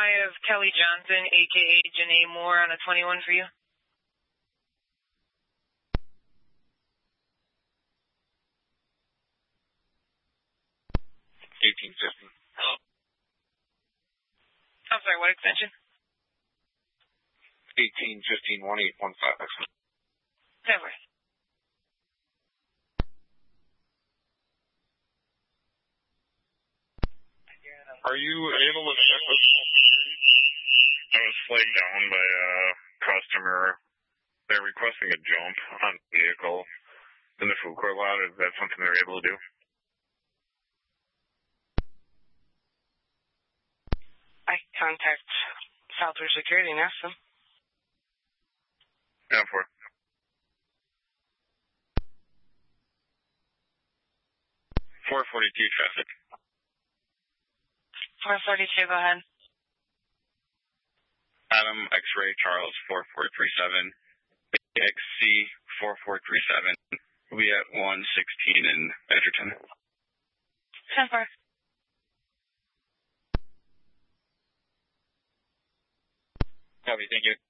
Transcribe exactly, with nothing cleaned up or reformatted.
I have Kelly Johnson, a k a. Janae Moore, on a twenty-one for you. eighteen fifty. I'm sorry, what extension? eighteen fifteen one eight one five. Never. Are you able to check with... I was flagged down by a customer. They're requesting a jump on the vehicle in the food court lot. Is that something they're able to do? I contact Southwest Security and ask them. Yeah, for four forty-two traffic. four forty-two, go ahead. Adam X-Ray Charles four four three seven. X C four four three seven. We'll be at one sixteen in Edgerton. ten four. Copy, thank you.